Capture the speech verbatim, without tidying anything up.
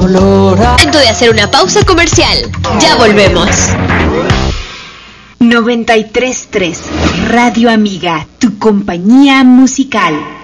Momento de hacer una pausa comercial. Ya volvemos. noventa y tres punto tres Radio Amiga, tu compañía musical.